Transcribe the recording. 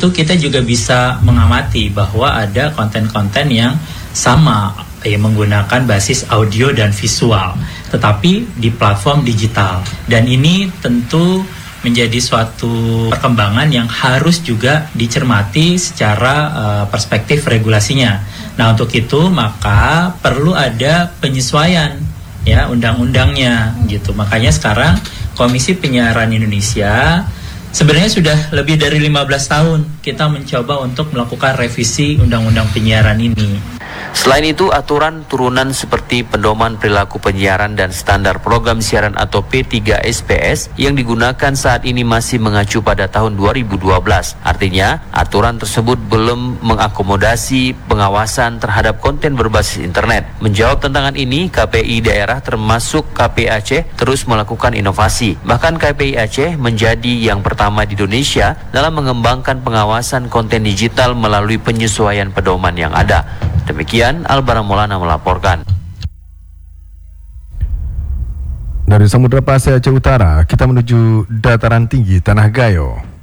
itu kita juga bisa mengamati bahwa ada konten-konten yang sama menggunakan basis audio dan visual, tetapi di platform digital. Dan ini tentu menjadi suatu perkembangan yang harus juga dicermati secara perspektif regulasinya. Nah, untuk itu maka perlu ada penyesuaian ya undang-undangnya gitu. Makanya sekarang Komisi Penyiaran Indonesia sebenarnya sudah lebih dari 15 tahun kita mencoba untuk melakukan revisi undang-undang penyiaran ini. Selain itu, aturan turunan seperti pedoman perilaku penyiaran dan standar program siaran atau P3SPS yang digunakan saat ini masih mengacu pada tahun 2012. Artinya, aturan tersebut belum mengakomodasi pengawasan terhadap konten berbasis internet. Menjawab tantangan ini, KPI daerah termasuk KPI Aceh terus melakukan inovasi. Bahkan KPI Aceh menjadi yang pertama di Indonesia dalam mengembangkan pengawasan konten digital melalui penyesuaian pedoman yang ada. Demikian Albara Maulana melaporkan. Dari Samudra Pasai Aceh Utara, kita menuju dataran tinggi Tanah Gayo.